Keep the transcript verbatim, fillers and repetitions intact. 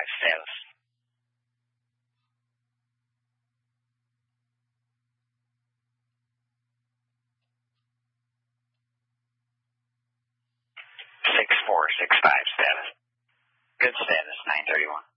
five status. six four six five status. Good status, nine thirty-one.